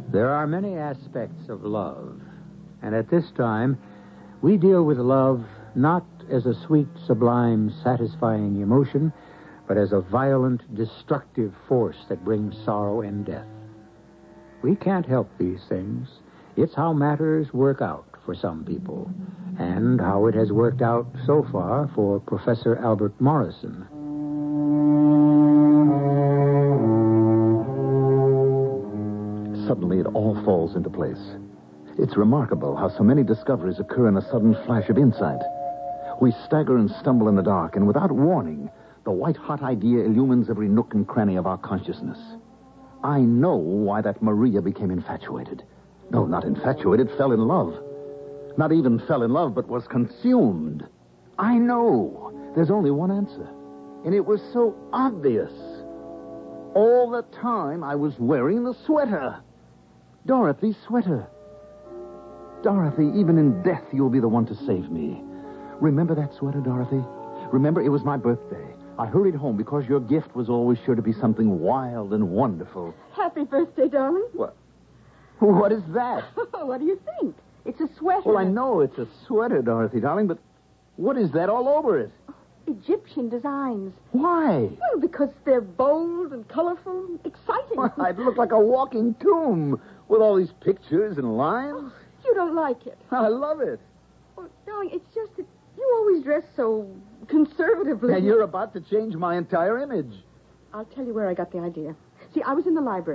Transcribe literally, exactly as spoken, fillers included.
There are many aspects of love, and at this time, we deal with love not as a sweet, sublime, satisfying emotion, but as a violent, destructive force that brings sorrow and death. We can't help these things. It's how matters work out for some people, and how it has worked out so far for Professor Albert Morrison. Suddenly, it all falls into place. It's remarkable how so many discoveries occur in a sudden flash of insight. We stagger and stumble in the dark, and without warning, the white-hot idea illumines every nook and cranny of our consciousness. I know why that Maria became infatuated. No, not infatuated, fell in love. Not even fell in love, but was consumed. I know. There's only one answer. And it was so obvious. All the time I was wearing the sweater. Dorothy's sweater. Dorothy, even in death, you'll be the one to save me. Remember that sweater, Dorothy? Remember, it was my birthday. I hurried home because your gift was always sure to be something wild and wonderful. Happy birthday, darling. What? What is that? What do you think? It's a sweater. Well, I know it's a sweater, Dorothy, darling, but what is that all over it? Egyptian designs. Why? Well, because they're bold and colorful, exciting. Well, I'd look like a walking tomb with all these pictures and lines. You don't like it. I love it. Well, darling, it's just that you always dress so conservatively. And you're about to change my entire image. I'll tell you where I got the idea. See, I was in the library.